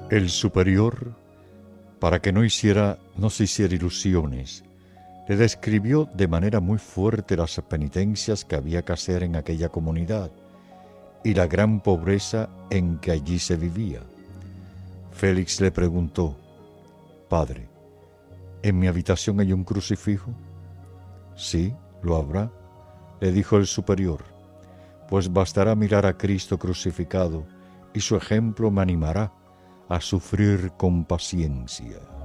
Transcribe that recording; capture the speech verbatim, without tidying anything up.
El superior, para que no hiciera, no se hiciera ilusiones, le describió de manera muy fuerte las penitencias que había que hacer en aquella comunidad y la gran pobreza en que allí se vivía. Félix le preguntó: «Padre, ¿en mi habitación hay un crucifijo?». «Sí, lo habrá», le dijo el superior, «pues bastará mirar a Cristo crucificado y su ejemplo me animará a sufrir con paciencia».